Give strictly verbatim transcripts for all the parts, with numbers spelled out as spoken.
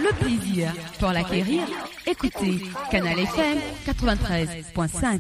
le plaisir pour l'acquérir, écoutez Canal F M quatre-vingt-treize point cinq.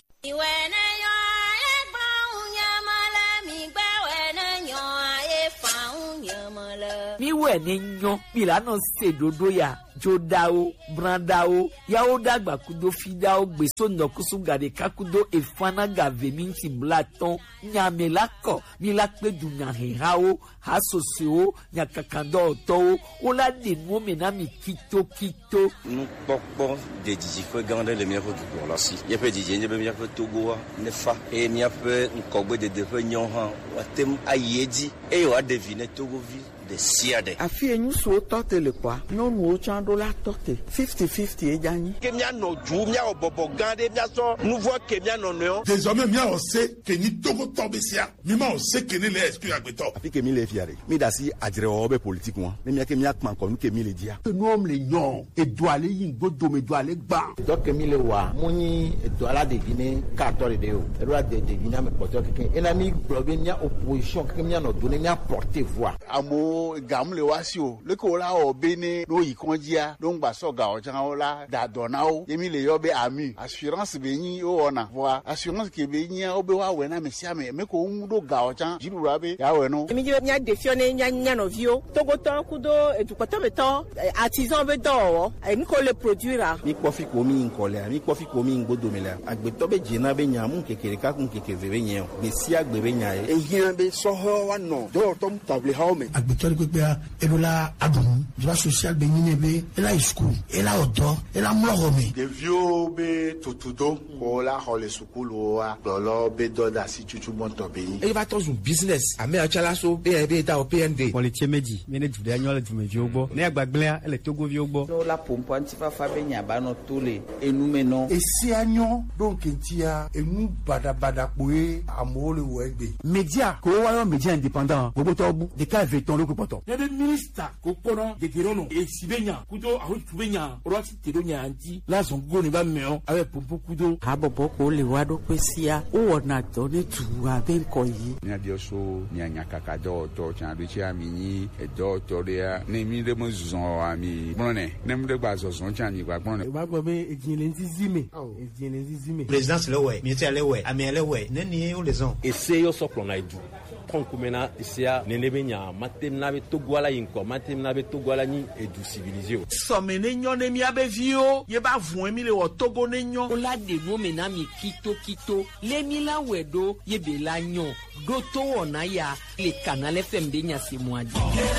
Mi wẹ̀ ni yan Milano sedodo ya jodao brandao yao dagba kudo fidao gbeso nokusu gade kakudo efana gave minti blaton nyamelako milakpe du nyahehao hasoseo nyakakando to ola de no menami kito kito nous pokpo de dijifo gande le miafo du gorlasi yepe dijenge be miafo togo ne fa e miafo nkogbe de defe nyon watem ayedi e yo deviner togo vi de siade afi enyu so tote le kwa no nu o chan do la tote fifty fifty e jani ke mia no ju mia obobo gande mia so nouveau ke mia no no désormais mia on sait que ni togo tobesia mi ma on sait que ni le excuse agbeto afi ke mi le fiare mi da si adire obe politique won me mia ke mia kman ko nu ke mi le dia que nous le yon et doit aller yin godo me doit aller gba donc ke mi le wa muni doit la deviner carton de o e doit de deviner me porter quelqu'un et la mi bloquer mia opposition que mia no donner mia porter voix amo gamle wasio le ko la obene no ikonjia don gba so ga ojan ola da donao yemi le yobe ami assurance be yin o ona voa assurance ke be yin obe wa we na mesia me me ko do ga ojan jiru rabe ya we no emi je nya defione nya nya no vio togoto kudo edukoto beto artisan be do emi ko le produire mi kofi ko mi nkole mi kofi ko mi ngbodo mele agbeto be jina be nya mu kekere ka kun kekeve be nya be si agbe be nya e yin be so ho wa no do to table ha o me agbeto pe elola adun droit social be nyine be ela school ela odo ela mlogome de vieux be tutudo ko la hole school wa dolo be do da si chuchu monto be e va ton business ame achala so be be ta o P N D on le tiemeji mene du anyo du meji ogbo ne agbagble ele togo vi ogbo no la pompo antifa fa be nya ba no tole enu me no e si anyo donc ntia enu bada bada poe amole wo egbe media ko wa yo media indépendant gbogbo to bu de ka veton lo ko poto ebe minister ko kono de gerono e sibenya kudo aho tubenya orati tedonya anti la zongo ni ba meo awe pompo kudo abobo ko le wa do pesia o wona to ni tuwa be ko yi ni abioso ni anyakaka do to chan do chi amini e do to dia ni mi de mo zon ami brone ne mo de gba zon chan ni gba brone ba go be ejinle nzizime ejinle nzizime présidence le we ministère le we ami le we ne ni o les on essaye yo soklo na idu konkumena isia nenebenya matemna be togwala yinko matemna be togwala ni edu civilisé somene nyone mi abevio ye ba vun mi le wo togo ne nyon ola de no mena mi kito kito le mi la wedo ye be la nyon do to wona ya le Canal F M de nya se moadi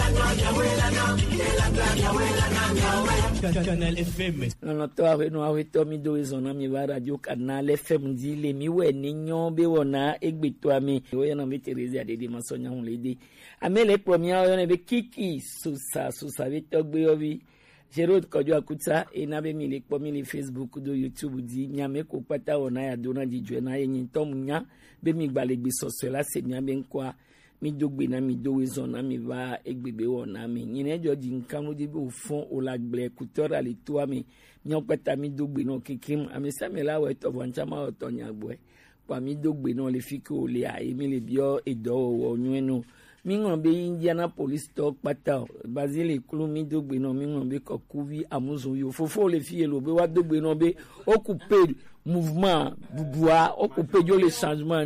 Canal F M no to awe no awe to mi do ezona mi va radio Canal F M di le mi we ni nyon be wona egbeto ami wo yana mi Teresa de masonya on lede amele premier on be kiki susa susa vitogbe obi Gerard Kojo Akuta e na be mi le po mi le Facebook do YouTube di nyame ko pata ona ya dona di jwe na yin tom nya be mi gbalegbe soso la se nya be nkwa mi dogbe na mi do wezona mi va egbebe wona mi nyine jo di nkan lo di be ofon o la gble écouteur ale to ami nyon pata mi dogbe no kikim amesa me la we to vancha ma o to nya gbe pa mi dogbe no le fiki o le a mi le bio edo o nyenu mi ngon be Indianapolis to pata Basile kulu mi dogbe no mi ngon be kokuvi amuzo yo fofo le fi lo be wa dogbe no be occuper mouvement boua occuper jo le changement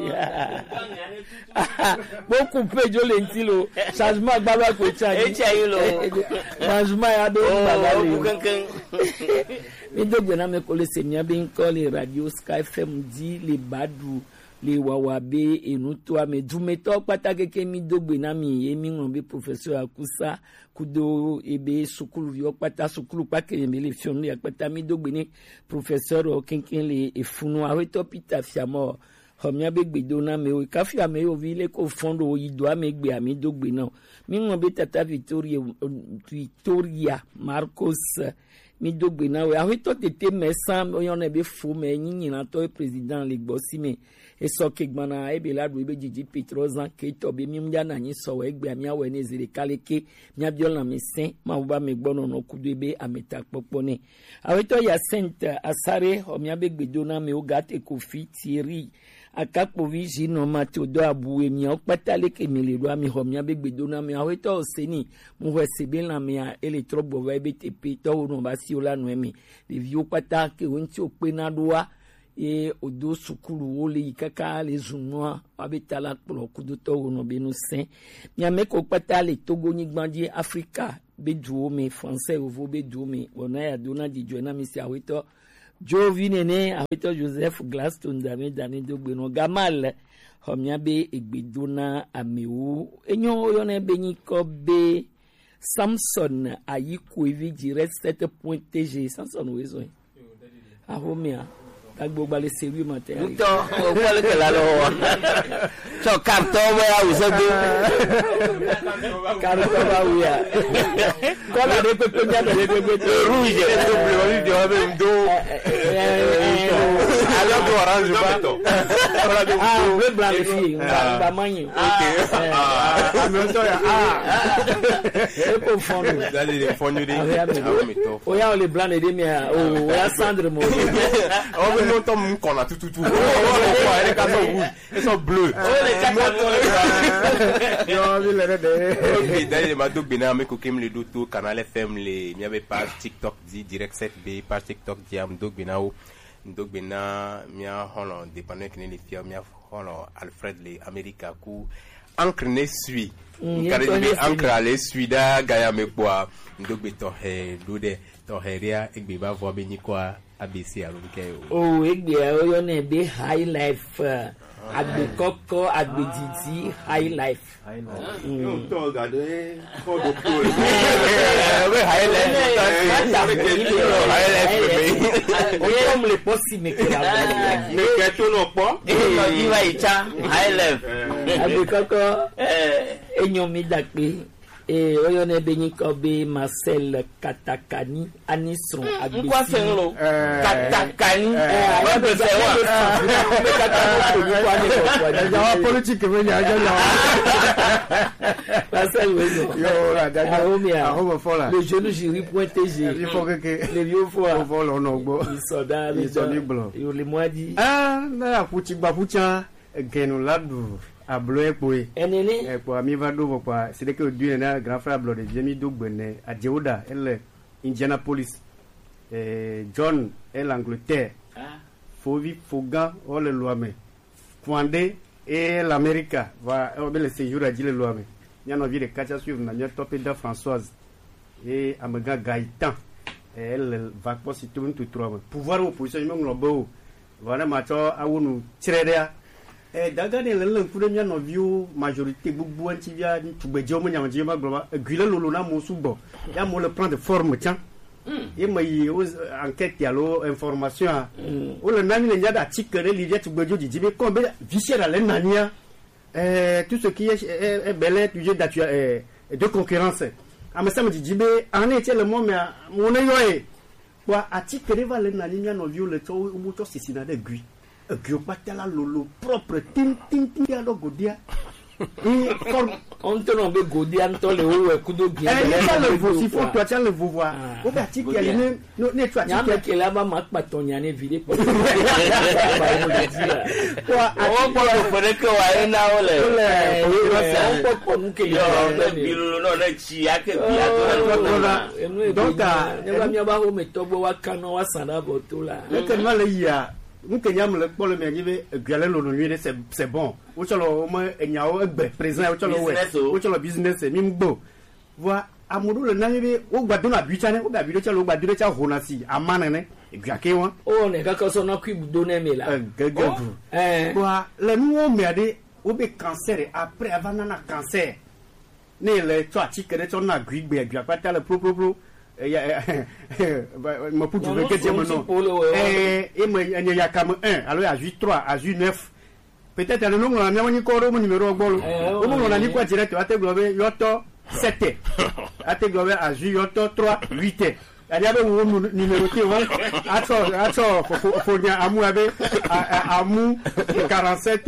beaucoup pe jo le ntilo changement gbagba ko change e che lo changement ya do bagale mi dogbe na me ko le semia be nko le radio Sky F M di le badu le wawabe enuto ame dumeto patake ke mi dogbe na mi e mi ngon professeur Akusa kudo ebe sukulu yo pata sukulu pa ke me le fion le pata mi dogbe ni professeur o kinkin le efunu aweto pita fiamo homia be gbedo na me o kafi ame o vile ko fondo o yido ame gbe ami dogbe na mi ngon be tata Victoria Victoria Marcos mi dogbe na we ahito tete me sam oyone be fu me nyinyi na to president le gbosi me eso ke gbana e be la do be jiji petrozan ke to be mi mja na yin so we gbe ami awe ne zire kaleke mi abiol na mi sin ma ba me gbono no kudu be ameta popo ni ahito ya sent asare o mi abegbedo na me o gate kofi Thierry akapo viji no mato do abu emi o patale ke mi le do ami ho mi abegbedo na me ahito oseni mo we sebe na me a electro va be tepe to no ba si ola no emi le vio pata ke wonti o pe na doa e odo sukuru wo le kaka le zunwa abetala plo kudu to no be no sen mi ameko pata le Togo ni gbandi Africa be duo me français ovo be duo me ona ya dona di joina mi si ahito Jovi nene ahito Joseph Glaston dame dane dogbe no gamal homia be egbedona ameu enyo yo na be ni ko be Samson ayiku evi direct sept point T G Samson wezo ahomia agbo gbale sewi mate nto o kwale ke la lo so karto wa usebe karto ba uya kola de pepe nya de pepe rouge to bleu de wa be ndo alo ko orange ba to ah we blanc fi ba manyi okay ah me to ya ah e ko fonu dali de fonu de o ya le blanc de mi o ya Sandre mo no tom kona tout tout tout ele ka so rouge et so bleu ele ka yo le de ok d'ailleurs ma dog bina me ko kem le doto canal F M le mi avait page TikTok di direct sept B page TikTok di am dog bina o dog bina mi a hono dépendant que les filles mi a hono Alfred le America ku encre ne suit carrément encre le suida gaya me quoi dog beto he dode to heria egbe ba vo be ni kwa abc alunke o egbe oyo na be high life agbe koko agbe didi high life no to gade ko doctor we high life high life o comme le possible que la me que to no po no iwa icha high life agbe koko enyo mi dakpe e oyo na be ni ko be Marcel Katakani Anisron agbe kwa fenlo Katakani wa be se wa be Katakani ko kwa ni ko kwa ja politique we nya ja Marcel wezo yo la da ahomia ahomo fola le jeune jury point T G il faut que le vieux fois fola no gbo il soda le blanc yo le moadi ah na akuti gba fucha genu ladu ablo epoe enene epo ami va do kwa c'est que du na grand frère blo de jemi do gbene a Jeuda elle Indianapolis eh John et l'Angleterre ah Fovi Fogan o le loame Fondé et l'Amérique va o le séjour a dit le loame il y en a vu de quatre suivre na topé de Françoise et Amaga Gaëtan elle va pas si tout tout trois pouvoir opposition même lo bo voilà macho awunu tirerea eh daga ne lelen kude nya no view majorité bubu anti via ni tugbeje mo nyama jema globa guile lolo na mo subo ya mo le prendre forme tiens et mai enquête ya lo information o le nani le nyada tikere li via tugbeje di jibe kombe viscéral le nania eh tout ce qui est est belé sujet de concurrence a me ça me dit jibe en était le mot mais mon yoé quoi a tikere va le nani nya no view le to mo to sisina de gui Giopatela lolo propre tin tin tin ya lo godia et forme on te non be godia nto le o kudo gi e ça le vous si faut toi tu le vous voir o ba ti ki ali ne ne tu ati ki la ba ma patonya ne vide po quoi o po lo pere ko wa na o le o po po nu ke yo bi lo no na chi ya ke bi a donc ne ba mi ba ho me to bo wa kanu wa sana bo to la le que mal ya nous kenyam le pour le mergive gale lo no nuire c'est c'est bon o cholo mo enyao egbe présent o cholo we o cholo business mi mgbo wa amudu le nanibe o gbadu na bicha ne o ba bi lo cholo gbadu le cha honasi amana ne egake won o ne ka so na ku budo ne me la gagabu eh wa le nu o me ade o be cancer après avant na cancer ne le to atikere to na gbigbe egba pata le pro pro pro ma pour tu veux que dire mon nom eh et moi il y a comme un alors à huit trois à huit neuf peut-être le nom on a mis quoi mon numéro gbolo o mo na ni quoi direct à te globe yoto sept à te globe à huit yoto trois huit elle avait un numéro qui va attends attends faut faut bien amou avec amou quarante-sept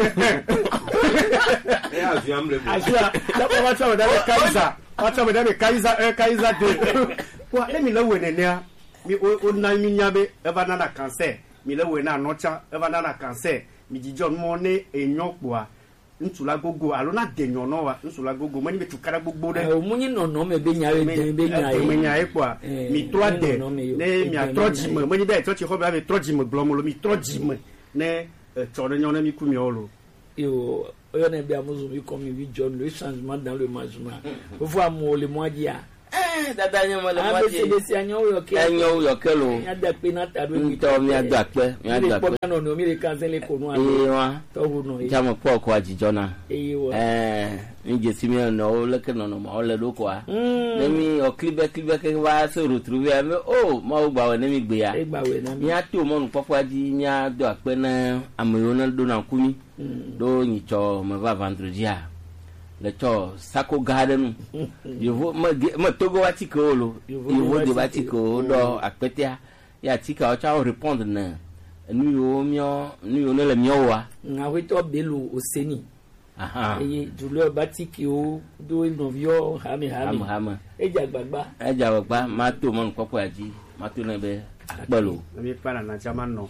et aviam le asia la on va dans le Kaiza on va dans le Kaiza un Kaiza deux quoi les mille wenenia mi on na mi nyabe eva na cancer mi le wena nocha eva na cancer mi di John Money e nyokwa nsula gogo alona denyo no wa nsula gogo mani betu kara gbogbo de o munyi no no me be nyae de be nyae me nyae kwa mi trois de ne mi a trois jim mani be to ti ho be trois jim glomolo mi trois jim ne tore nyona mi ku mi olo yo oyo na be amuzu mi comme vi John le changement dans le management faut voir mo le mois dia eh dada nyo mo le mois dia be si anyo yo ke anyo yo ke lo ya da pe na ta do mi to mi ada pe mi ada pe no no mi le cancel le ko no e wa to hu no jamo po ko ajijona e wa eh mi je si mi no le ke no no ma o le do ko a ne mi o klibe klibe ke wa se retrouver me oh ma o gba we ne mi gbe ya e gba we na mi ati o mo nu popo aji mi a do ape na amoyo na do na kumi do ni cho me va vendredi a le cho sako garden yevo ma togo watiko lo yevo de watiko do apetia ya tika o cha répondre na nu yo mio nu yo le mio wa nga weto belu oseni aha e julo batiki o do novio hami hami hami e jagbagba e jagbagba ma to mo nkopo aji ma to na be pẹ̀lú mi para na chama no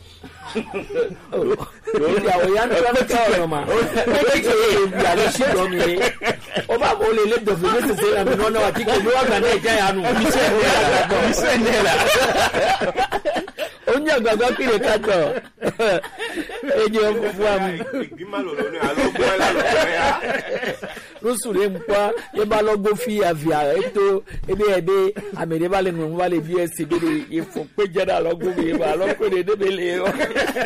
o ya o ya no ka no ma o ke ke ya le shi do mi o ba bo le le do fi se se la mi no na ti ko mi wa ga na ja ya nu mi se mi se ne la o nya gbagba ki le ka to e je fu am bi ma lo lo ni alo gbo la lo ya rusule mpa e ba lo go fi avia eto ebe ebe amede ba le nu ba le bi e se be e fo pe jada lo go bi ba lo ko de de bele o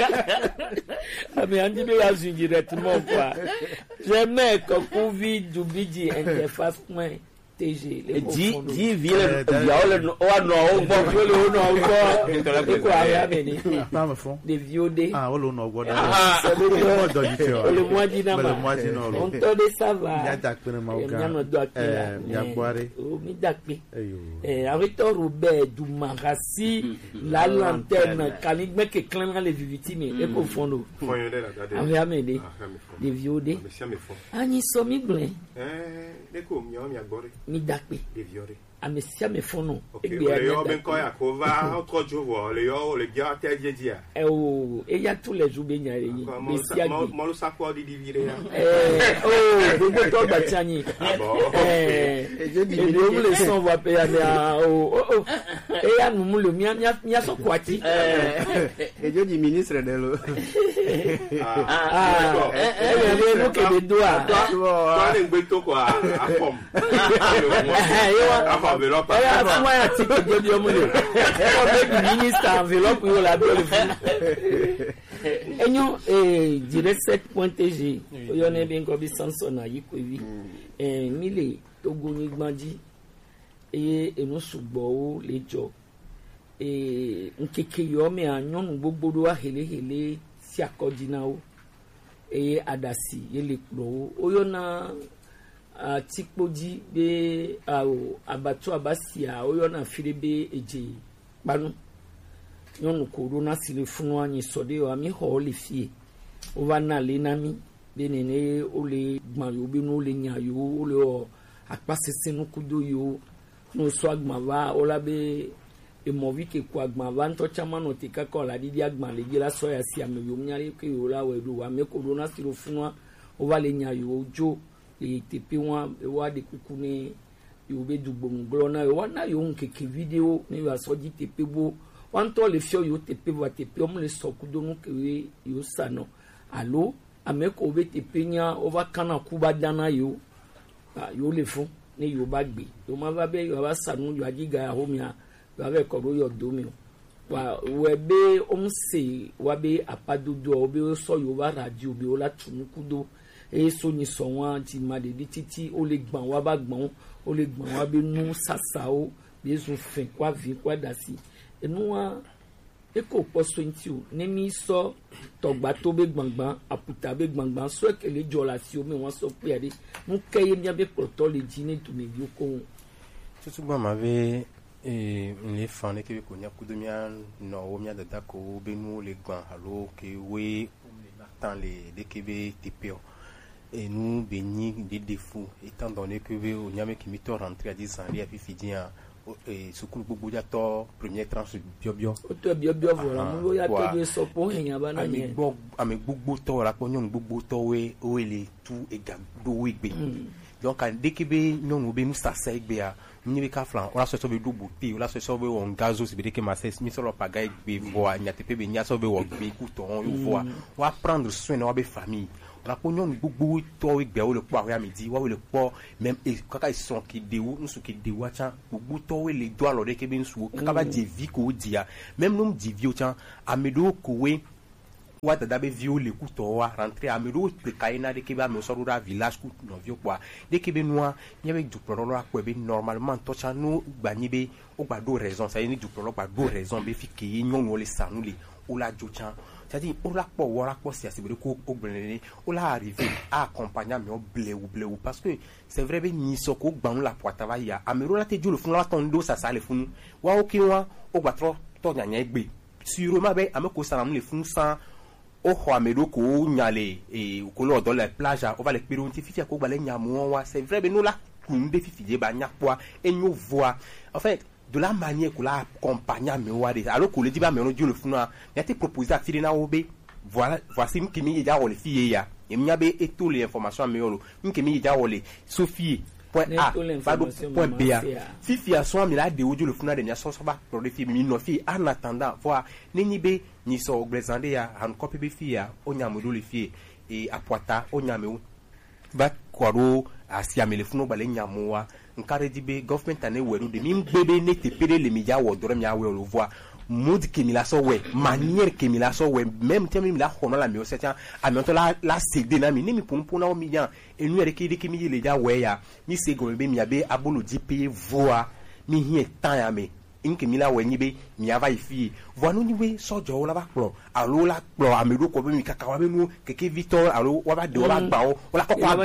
ami andi be ya zu directement quoi jamais ko covid du biji interface point tg le di di ville ya o le o no o gbo ko le o no o gbo ko aya be ni pas me fond de viodé ah o lo no gbo ah c'est le do du tio le mois d'ina le mois d'ina on to de ça va ya da pe ma o ga eh ya boire o mi da pe eh Victor Robert du Marassi la lanterne kanigbe ke clan les vivitini e ko fondo foyonde la dade ave amede de viodé ani so mi glen eh de ko mi o mi agbore mi dakpe de viore amesia me fono egbe le yo ben ko ya ko va autre jour le yo le gars te jedia eh o e ya tous les jours be nyare yi mesia mo lo sapo di divire eh oh gbogbo to gba ti anyi eh je di mi le son va pe ya o o e ya nu mu le mi mi so kwati eh e je di ministre de lo ah eh eh le mo ke de do a to le gbe to ko a pom enveloppe. Eh, moi ya ti ke jodi omo le. E ko be di minister enveloppe yo la be le fun. Enyo eh direct point tg. Oyo ne bi nko bi Samson ayiko wi. Eh mi le Togo ni gbanji. Eh enu sugbo o le jo. Eh nkeke yo me anyonu gbogbo do hele hele si akodina o. Eh adasi ye le klo. Oyo na a tikpoji be awo abatu abasia oyo na firebe eje panu nyonu corona sile funu anyi sode o ami ho le fie o va na le nami be nene o le gban yo be no le nya yo o le o apasese no kudo yo no so agban va o la be e movi ke ku agban va nto chama no tika ko la di agban le gila so ya si ame yo nyare ke yo la we do wa me corona sile funu o va le nya yo jo e tepe wa wa de kukune yo be dugbo nglona yo na yo nkeke video ni yo asoji tepe bo wan to le fio yo tepe wa tepe o mo le sokudo no ke yo sano allo ameko be tepe nya over kana kuba dana yo ah yo le fun ni yo ba gbe yo ma ba be yo ba sanu yo ajiga homia yo ave ko ro yo do mi wa we be o mse wa be apadodo o be so yo ba radio be o la tunu kudo e so ni so wan ti ma de titi o le gban wa ba gban o le gban wa be nu sasa o be so fin kwa vi kwa dasi enu wa e ko poso nti o ne mi so togba to be gbangban aputa be gbangban so ke le jola si o mi won so pe ade mu keye mi abe proto le ji ni to me bi ko tutu gba ma be et les fans qui veulent connaître coup de mien non au mien de d'accord benu les gants alors que oui dans les les kébé tipéo et nous bénis des défauts étant donné que on y a qui m'est rentré à dix ans et puis fidien et ce coup beaucoup d'attort première tranche bio bio auto bio bio voilà nous y a tout de sopo et ya bana ni bon avec beaucoup to la pognon beaucoup to we we les tout et gado we be donc dès que be non be nous ça c'est be a ni be ka flan on la so be double ti on la so be on gazo si be que ma c'est mi solo paga be voa nya te be nya so be wo be ku to on voa on va prendre soin de wa be famille la pognon beaucoup to we be o le po a midi wa we le po même et kaka ils sont qui de ou nous qui de wa cha beaucoup to we les doit le que be nsu kaka ba di vi ko dia même nous di vi o cha amedo ko we wa dada be viol le couteau wa rentrer à mero le kaina de keba me sorura village coup no vieux quoi de kebe noa y avec du prolo la ko be normalement to cha no gbani be o gba do raison ça y ni du prolo gba do raison be fi ke nyon no le sanu le o la jo cha c'est-à-dire o la po wa la po si asibere ko o gbene o la arriver à accompagner me o blé ou blé ou parce que c'est vrai be ni so ko gba la poata va ya amero la te jo le fun la ton do ça ça le fun wa o ki wa o gba tro to nyanya egbe sûrement be ameko salam le fun sans o khoamedo ko nyale e ko lo do la plage on va les pironti fifi ko balé nyamu wa c'est vrai be nous la kumbe fifi je ba nyakwa et nous voit en fait de la manière que la accompagner me wa alors que le dit ba me no Dieu le funa il a été proposé à Firina Obe voilà voici qui mi ya o le fille ya et mi abe et toutes les informations me yolo qui mi ya o le Sophie point A point B fifi a so mi la de Dieu le funa de nya so so ba pro de fille mi no fille en attendant voir ni be ni so glezande ya han copy be fille ya onyamudo le fille et apoata onyamu ba kwaro asia me le funa ba le nyamuwa nkare dibe government ane weru de mi bebe ne te pere le media wo doro mi awe o voir mood que mi la so we manière que mi la so we même temps mi la hono la mi o setia amento la la cede na mi ni mi pompo na o mi yan enu ere ke de ke mi le ja we ya mi se go be mi abe abolo di payer voa mi hie tan ya me inke mi la we ni be mi ava ifi voa no ni we so jo la ba klo alo la klo amedo ko be mi kaka wa be nu keke Victor alo wa ba de wa ba gba o la ko kwa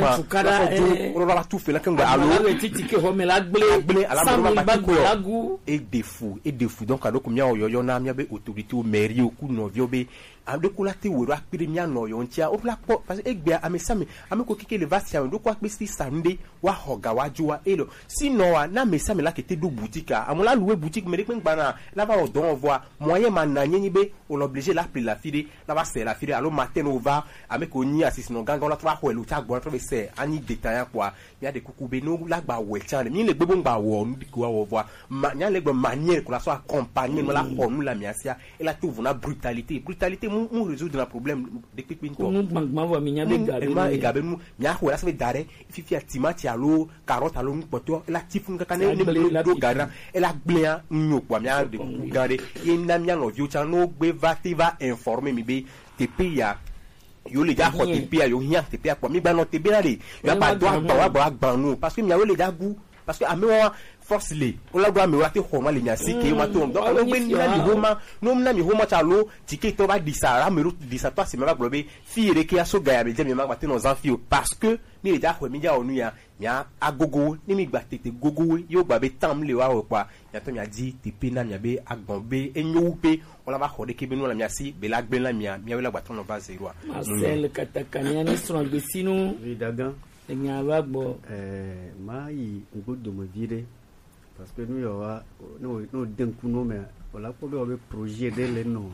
gba o la ba tu fe la kan gba alo we titi ke ho me la gble gble ala mo ba ko lagu et défaut et défaut donc ado ko mi o yo na mi be autorité o mairie o ku no vio be ado ko la te wo ra pire mi ano yo ntia o la po parce egbe amesame ameko keke le vasia ndo ko pe si sande wa hoga wa juwa elo sinon wa na mesame la kete do boutique amola louer boutique me pe ngba na la va o don voir moyen man na nyi be on l'obligé la la fille la va c'est la fille alors matin on va avec oni assist no ganga la trois ko lu ta gbo tra se ani détaillant quoi il y a des kukube no la gba we chan mi le gbebo ngba wo nu ko wo voir nya le gbo manière ko la so accompagner la ko nu la miasia et la trouve na brutalité brutalité mu mu résoudre le problème de pipin to nu gbangba wo mi nya be gabe ma e gabe mu nya ko la se dare fifi atimati alo carotte alo mu poto la tifunga kané ne do gara et la gblea nyo kwa mia de gare e na mia no viu chan no gbe va ti va informer mi be te pia yo le ja ko te pia yo hian te pia kwa mi gba no te bia le yo pa do agba wa gba agba nu parce que mi yo le ja gu parce que ame wa force le o la gba mi wa te homa le nya si ke ma to donc no gbe ni na mi homa no na mi homa cha lo tike to ba disara me ro disata se me ba globe fi ere ke aso ga ya be je mi ma gba te no zan fi o parce que ni le ja ko mi ja onu ya ya agogo ni mi gba tete gogo yo gba be tam le wa o pa ya to mi a di te pe na mi be agbon be enyo pe o la ba ko de ke be no la mi asi be la gbe la mi a mi la gba to no va zero a Marcel katakania ni strong be sinu ridagan enya ba gbo eh mai ngodo mo dire parce que nous yo wa no no denku no me wala ko be o be projet de le no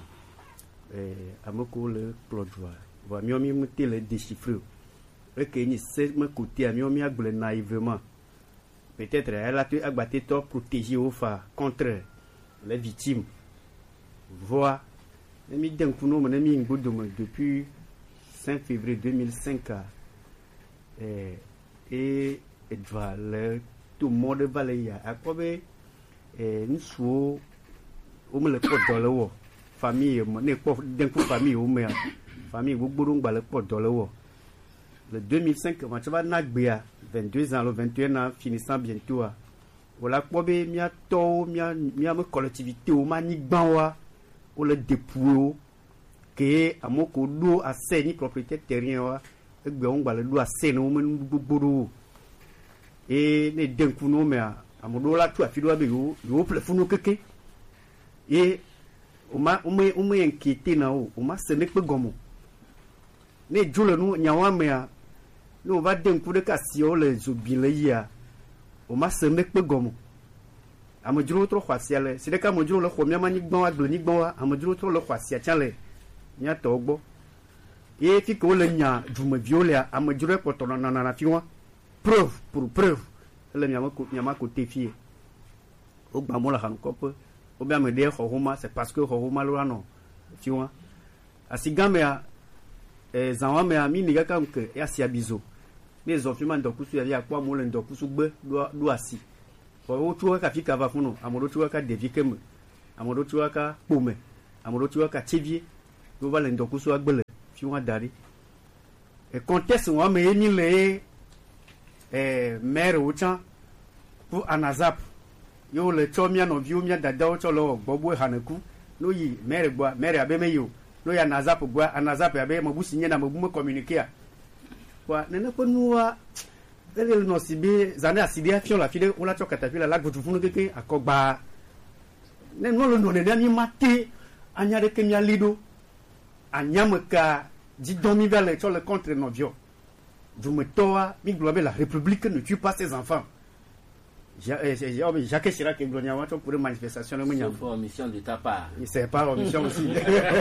eh amoko le plodwa va mi o mi muté le déchiffrer et que ni c'est me côté ami o mi agbele naïvement peut-être elle a tu agbaté to protéger au fa contre les victimes voix mi denku no me mi ngodo mo depuis cinq février deux mille cinq eh et et va le tout monde valaya akobe eh nsuo o me le po dole wo famille mo ne po denku famille o me famille gbogbo ngba le po dole wo le deux mille cinq ma tu va na gbia vingt-deux ans le vingt et un ans finissant bientôt voilà kobe mi ato mi mi am collectivité o ma ni gban wa o le dépouiller que amoko do ase ni propriété terrien wa egbe ngba le do ase no me gbogbo et les denkuno me amodo la tu afi do be yo yo ple funu keke et o ma o me o me inquiété na o o ma se ne pe gomo ne jule nu nyawa me a no va den ku de ka si o le zo bi le ya o ma se ne pe gomo amodro tro khwasia le si de ka modro le khomia mani gbon wa glo ni gbon wa amodro tro le khwasia cha le nya to gbo et fi ko le nya du me violer amodro ko to na na na fi wa preuve pour preuve le nyama ko nyama ko téfier o gba mo la han ko pe o bien me dire Homa, c'est parce que Homa lo non tu vois asigame a eh zanwa me ami ni gaka nke ya si abizo les ofima ndokusu ya ya kwa mo le ndokusu gbe do do asi o tu ka fika va funo amodo tu ka devikeme amodo tu ka pome amodo tu ka tivie do va le ndokusu agbele fi wa dari e contexte wa me ni le eh maire ochan pour anazap yo le chomia no viu mia dada o cholo gbogbo haneku no yi mere gba mere abeme yo no ya nazap gba anazap abe mo busi nye na mo bu mo communiquer kwa nene ko nuwa ele no sibe zane asibi afion la fide o la chokata fila la gbotu funu keke akogba ne no lo no ne ni mate anya de kemia lido anyamka di domi vers le chole contre no vio du metoa mi globe la république ne tue pas ses enfants. Jacques Chirac et Glonia pour une manifestation en mission de ta part. C'est pas en mission aussi.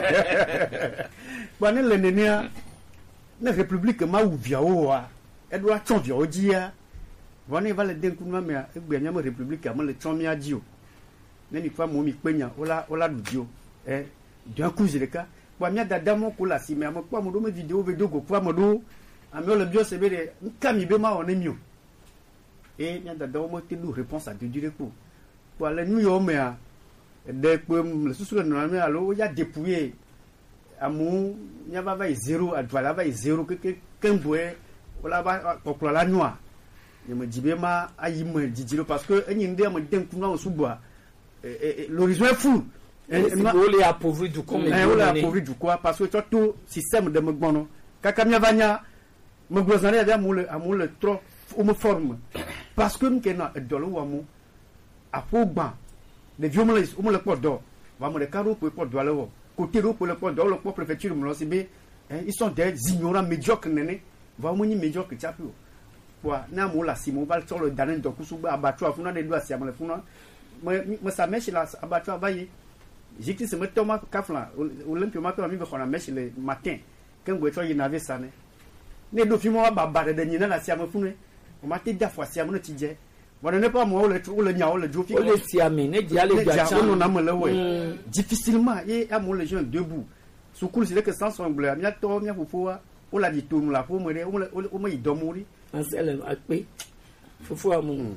Bon, le nénéa, la République ma ou viaoa, elle doit t'en viaodia. Bon, elle va le déncouvrir, mais elle bien la République à moi le chomia dio. N'est pas mon mipenya, ola ola dio. Eh, d'un coup j'ai le cas. Bon, mia dada mon kola si mais à moi quoi mon dome vidéo vidéo quoi mon do. Amio le bio c'est bien, camibema on est mieux. Et il y a des réponses à deux du coup. Pour aller nous y aller, dès que le sous-sol normalement alors il y a dépouillé. Amour, il y a pas zéro, à voilà pas zéro que qu'un bois, voilà pas pour la nuit. Je me dis bien ma aïe me dit parce que un indien me dit qu'on a sous bois. L'horizon est fou. On est appauvri du coup. On est appauvri du quoi parce que tout système de Mogbono. Kakamia vanya, Mogbozané avait amour amour le trop me forme. Parce que nous avons un dollar à Pogba, les vieux molles, on le porte d'or. Va me le carreau pour le porte d'or. Côté pour le porte d'or, le peuple préfecture, ils sont des ignorants médiocres, néné. Va me dire médiocre, tu as pu. Pour n'amour la Simon va sur le dernier de Kousouba, abattu à Funa, des doigts, si à mon funa. Moi, ça mèche là, abattu à Vaillé. J'ai dit, c'est me Thomas Kafla, ou l'imprimateur a mis qu'on a mèche le matin, quand vous êtes en avait ça. Les deux films à Baba, de Nina, la Siam Fune. On m'a dit deux fois si à mon tidje. Voilà n'est pas moi le trou le niao le jofi. On le siamé, ne dia le dia. On a le ouais. Difficilement et à mon les gens debout. Sous cool c'est que sans son bleu, mia to mia fofo o la di to la fo mo re o mo idomori. Ansel akpe. Fofo amu.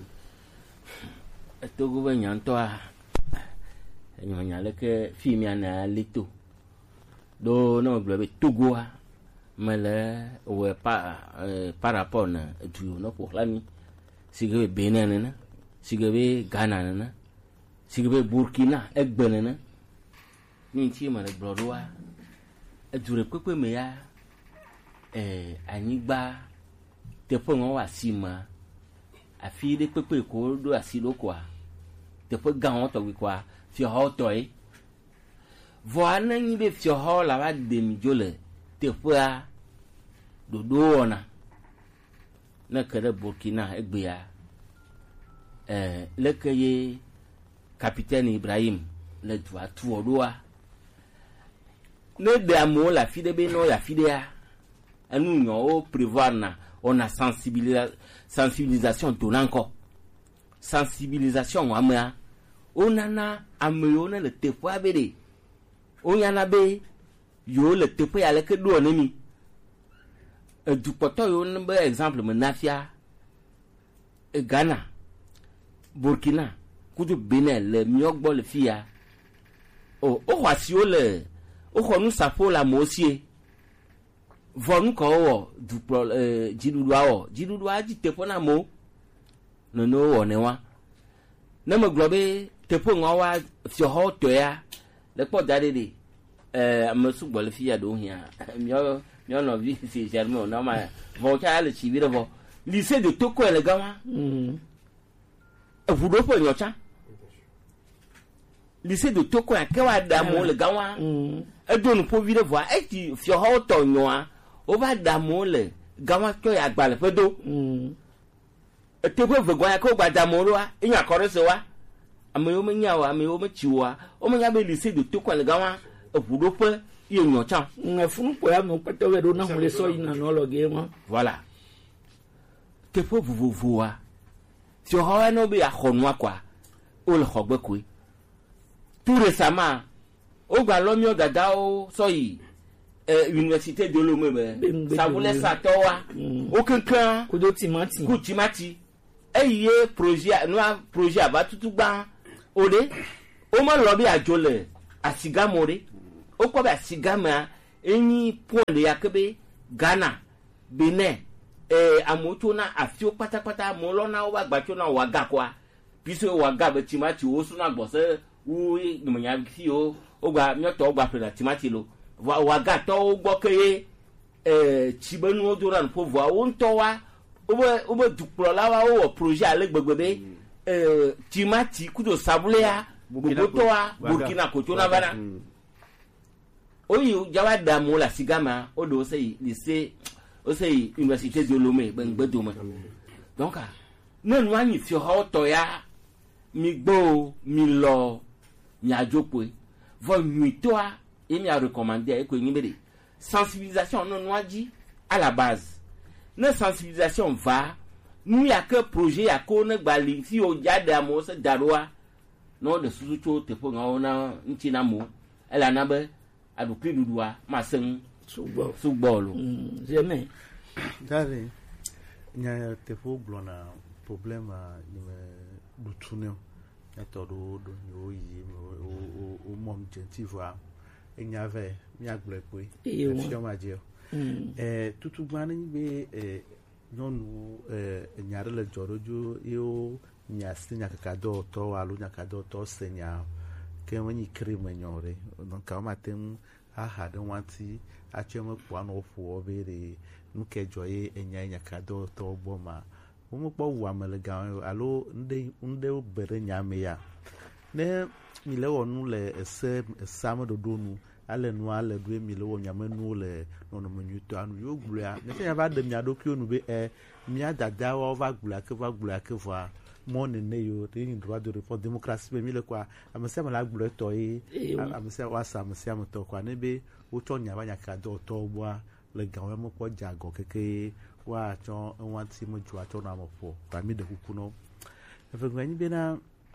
To go ben yan to a. Enyo nya le ke fi mi ana lito. Do no bleu be Togo a. Mais là, ouais, par, euh, par rapport à tout, non, pour la nuit, si vous avez Bénin, si vous avez Ghana, si vous avez Burkina, et Bénin, ni si ma le brodoa, et du recoup, mais ya, eh, Aniba, te pon à Sima, à fille de peuple, quoi, à Silo, quoi, te peux gagner, quoi, sur Hotoi, voilà, il y a sur Hall, la demi-jole, te peux dodo ona na kada Burkina egbia eh le kaye capitaine Ibrahim le doit tout doa ne de amo la fide be no ya fide a anu nyo o prévoir na on a sensibilisation sensibilisation donanko sensibilisation amia onana ameyo na le tefa bede onyana be yo le tefa ya le ke do nemi du poto yo number exemple menafia Ghana Burkina kudu Benin le miogbo le fia o o wasio le o ko nu sapo la mosie vonu ko wo du pro eh jidudu awo jidudu aji tepo na mo no no wo ne wa na me globe tepo ngawa fi ho to ya le po dade de eh amesu gbo le fia do hia mio mio no vi si germo no ma vo cha le chibire vo lycée de Toko le gawa mm vous do po nyocha lycée de Toko ya ke wa damo le gawa e do no po vide voix e ti fio ho to nyoa o va damo le gawa to ya gba le pe do e te po ve gwa ya ko gba damo lo wa e nya kore se wa ame yo me nya wa ame yo me chi wa o me nya be lycée de Toko le gawa e vous do po ye nyocha nga funu po ya mo pete we do na mo le so ina no lo ge mo voilà te po vous voix si on a un obé à Khonwa quoi, ou le Khogbe tout récemment, au Galomio Gadao, soy, université de Lomé, ça voulait ça, toi, aucun clan, Kudo Timati, Kutimati, et y a projet, noir projet à battre tout bas, Ode, au moins lobby à Jole, à Sigamore, au quoi à Sigama, et ni point de Yakebe, Ghana, Bénin. Eh amotona afio patapata molona wa gbachona waga kwa piso waga be timati wo suna gbose wu nya fio ogba mioto ogba pela timati lo waga to gbo keye eh chibenu odoran povo wo nto wa obo obo duplo lawa o projet ale gbegbebe eh timati kudo sabulea bugoto wa Burkina Kotona bana oyi jawa damu la sigama odo sei lycée aussi université de Lomé ben bedoma donc non wa ni fi ho to ya mi gbo mi lo ni ajopo vo nuito a et mi a recommandé e ko yin bere sensibilisation non wa dit à la base na sensibilisation va nous y a que projet ya ko na gbali fi o jade amo se daroa no de suzucho te po ngona ntina mo ela na be adupi dudua ma sen Sugbo. Sugbo. Jamais. Dare, nya te fo blona problème ni me dutunio. Ya todo do yo yi o o mom gentiva. Enya ve mi agble pe. E fi o ma je. Eh tutu gbani be eh nonu eh nyare le jorojo yo nya sinya kakado to alu nya kakado to senya. Ke woni crime nyore. Donc ka ma tem a had wanti a chemo kwano fo obere nuke joye enya enya kado to boma umu po wa melega alo nde nde bere nyame ya ne mi le wonu le ese esame dodonu ale nu ale do mi le wonu nyame nu le no no menyuto anu yo gbua ne se ya ba de mi adoki onu be e mi adada wa va gbua ke va gbua ke va mon ne yo te ni droit de réponse démocratie be mi le kwa amse ma la gbua to yi amse wa sa amse am to kwa ne be o to nya ba nya kado to bua le gawe mo po jago keke wa cho won ti mo ju ato na mo po ba mi de kuku no e fe gwa ni be na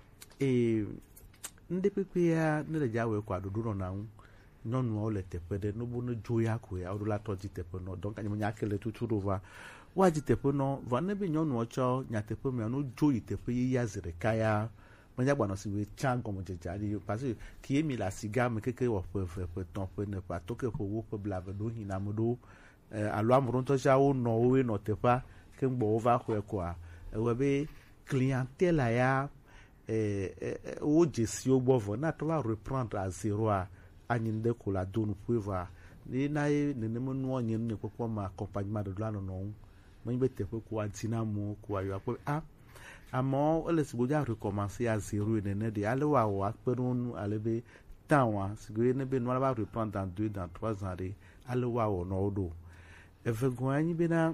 e nde pepe ya ne le jawe kwa dodo no na un nonu o le tepe de no bu no jo ya ko ya o la to ji tepe no donc anyi mo nya kele tutu do va wa ji tepe no va ne be nyonu o cho nya tepe me no jo yi tepe yi ya zire kaya mo nya gba no si we chango mo jejari yo parce que ki emi la siga me keke wo pe pe pe ton pe ne pa to ke po wo pe blave do hina mo do alo amron to sha o no we no tepa ke ngbo over ko e kwa e we be clientèle ya eh o jesi o gbovo na to va reprendre à zéro a anyinde ko la do no pouvoir ni na e ne ne mo no onye ne popo ma accompagnement de la no no mo be tepe ko antina mo ko ayo apo ah amo ele si boja recommencer à zéro ne ne de ale wa wa perun ale be tanwa si go ne be no va reprendre dans deux dans trois ans de ale wa o no do e fe gwan be na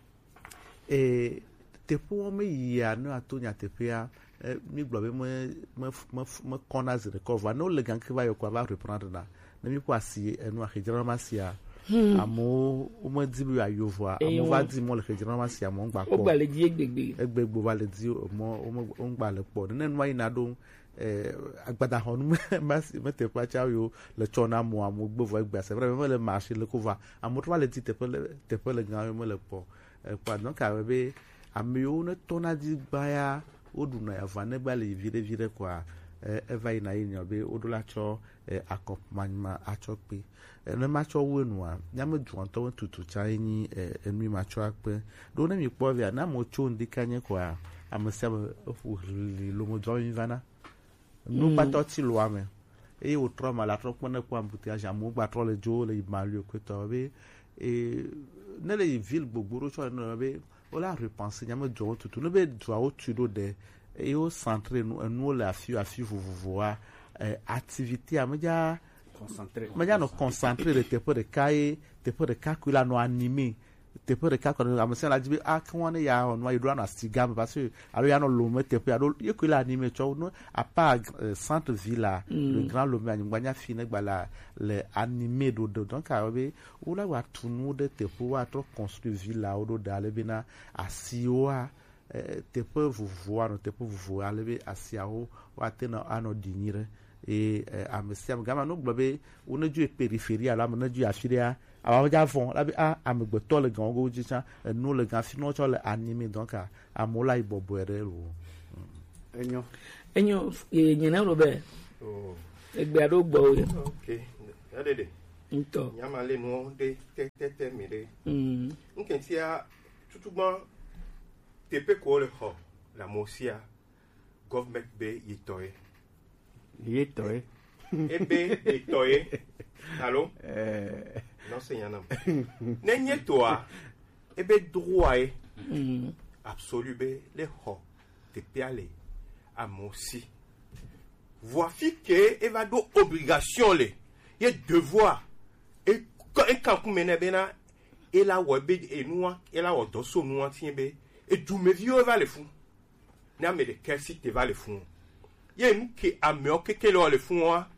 e te po me ya no atonya te pia mi globe me me me kona zire cover no le gan ki va yo kwa va reprendre na na mi kwa si no a généralement si a amo o mo di bi ayo voa amo va di mo le généralement si amo ngba po o gba le di egbegbe egbegbo va le di mo o ngba le po na no ina do eh agbada honu ma me te pa cha yo le chona mo amo gbovo egba c'est vrai me le marché le cover amo to va le di te pe te pe le gan mo le po pa donc avec amio ne tona di baya oduna ya vane ba le vire vire kwa eva ina yin be odula cho accompagnement a cho pe ne ma cho wenu a nya me juan to tutu cha yin enwi ma cho pe do na mi po via na mo cho ndikanye kwa amse fu lo mo jo yin vana no pa to ti lo ame e o trauma la tro pone kwa mbuti a jamu gba tro le jo le malio ko to be e ne le ville gbogboro cho no be o la repenser nya me jo tutu no be do o tudo de et au centre nous la fi afi vovovoa activité ameja concentré meja no concentré le te de kai te de kakula no animé te de kakula amese la dibi a kan ya on wa ydo na sigam parce que alors ya no lomé te pe alo yekula animé cho no à part centre ville le grand lomé anygbanya fine gbala le animé do donc abe ou la wa tunu de te pour wa trop construire ville là do dale bina asioa te pe vovoa no te pe vovoa lebe asiao wa te na ano dinire et amese am gama no gbobe una ju périphérie ala na ju afiria aba ja fon la bi a amegbeto le gan go jicha no le gan fino cho le animé donc a amola ibobo ere lo enyo enyo nyina robe oh egbe ado gbo o okay ya dede nto nyama le no de te te te mi de mm nkentia tutugban tepe ko le ho la mosia government be yitoye yitoye ebe yitoye allô eh non c'est yanam nenye toa ebe droit mm absolu be le ho tepe ale amosi voici que eva do obligation le ye devoir et quand on mène bena et la webe et nous et la wodo so nous tienbe et du me vieux va le fou na me de quel si te va le fou ye nous que ameo que que le fou wa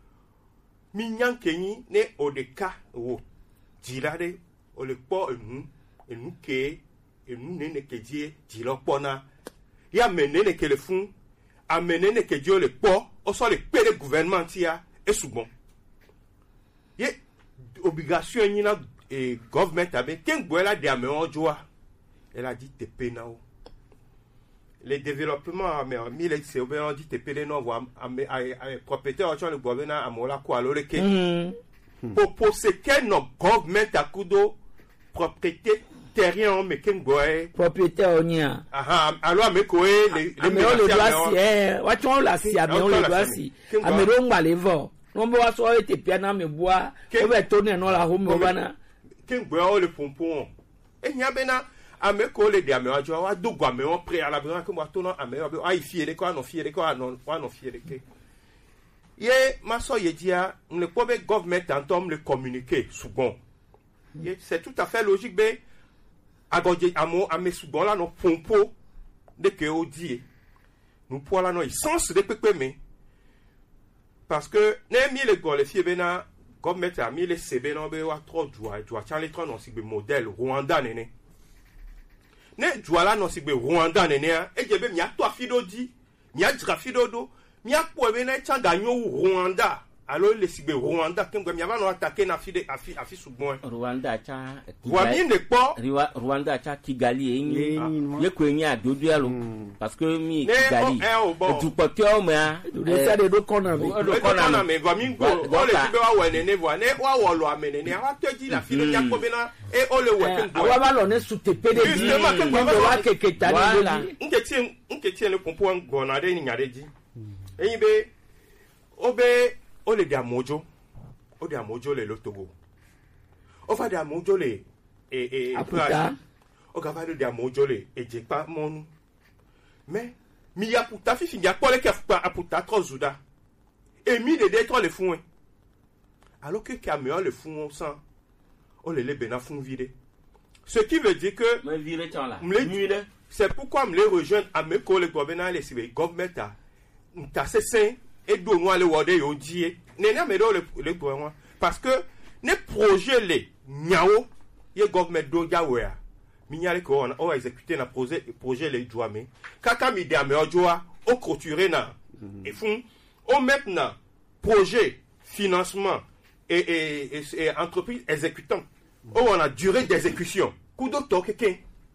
mi nyankeni ne odeka wo dilade o le po enu enu ke enu ne ne ke die dilo pona ya mene ne ke le fou amener ne que Dieu le port au soit le père gouvernement tia et souvent ye obligation ni na et government avec ken boela de ameon joa elle a dit te penao les développements mais mille c'est on dit te pene no voix propriétaire au le gouvernement amola ko alore ke pour pour ce que no government akudo propriété terrien mais ken boy propriétaire onia aha alors mais ko les les mais on le doit si eh wa chon la si mais on le doit si amero ngba le vo no bo wa so ete piana me boa o be to ne no la home bana ken boy o le pompon e nya bena ameko le dia me wa jo wa dogo ame on pré à la bran que moi to no ame o ai fiere ko no fiere ko no wa no fiere ke ye maso ye dia le pobe government antom le communiquer souvent ye c'est tout à fait logique be agodje amo ame souvent là no pompo de que o die nous pour là no sens de pepe me parce que ne mi le go le fie bena government a mi le sebe no be wa trop joie joie chan le tron no sigbe modèle Rwanda nene ne joie là no sigbe Rwanda nene e je be mi ato afido di mi adra fido do mi apo be na chan ganyo Rwanda alors le sigbe Rwanda kengwe mi avano attaquer na fide afi afi soubon Rwanda cha Rwanda ne po Rwanda cha Kigali enyi ye kwenye adodu alo parce que mi Kigali du pote o ma de ça de do kona mi do kona mi va mi go o le sigbe wa wene ne vo ne wa wo lo amene ne wa teji na filo ya ko be na e o le we kengwe wa ba lo ne su te pede di kengwe wa keketa ni nketi nketi ne pompo ngona de ni nyade ji enyi be obe o le de amojo o de amojo le lotogo o fa de amojo le e e aputa o ga fa de amojo le ejepa monu mais mi ya puta fi fi ya pole ke fa aputa trozuda e mi de de tro le fun alors que camion le fun sans o le le bena fun vide ce qui veut dire que me vire ton là c'est pourquoi me les rejoindre à me coller gouvernement les civils government ta ta c'est et do no ale wode yo die ne na me do le le gouvernement parce que ne projet le nyao ye government do jawe a mi nyale ko on o exécuter na projet projet le douame kaka mi de ame ojoa o clôturer na et fond o maintenant projet financement et et, et, et entreprise exécutant o on a durée d'exécution kudo to keke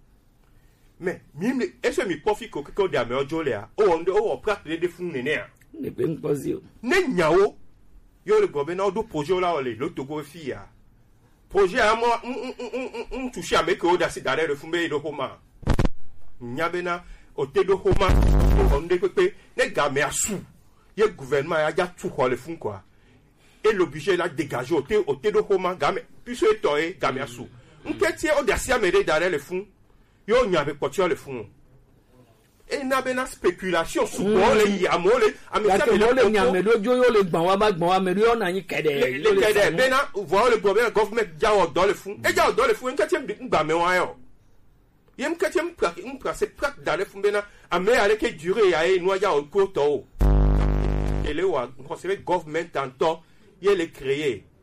mais mi est-ce mi profite ko ko de ame ojo le a o on o o prat le de fun ne ne ne ben posio ne nyao yo le gouvernement do projet là le le togo fia projet a mo on toucher avec o da si dare le fumbe do homa nyabena o te do homa on de pepe ne game asu ye gouvernement a ja tout ko le fun quoi et l'obligé là dégager o te o te do homa game puisque toy game asu on ketie o da si amere dare le fun yo nyabe potio le fun et na bena spéculation souvent les yamole ameka le nyamedo jo yo le gban wa ba gban wa me yo na yin kede le kede bena voir le problème government jawo dans le fond et jawo dans le fond nkatem ngba me wa yo yem nkatem prak mpra c'est prak dans le fond bena ame ale ke durer ya e no jawo ko to ele wa conseiller government tanto il est créé